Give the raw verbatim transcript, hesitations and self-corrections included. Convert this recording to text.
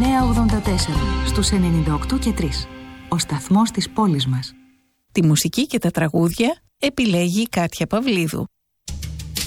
εννιά ογδόντα τέσσερα στους ενενήντα οκτώ και τρία. Ο σταθμός της πόλης μας. Τη μουσική και τα τραγούδια επιλέγει η Κάτια Παυλίδου.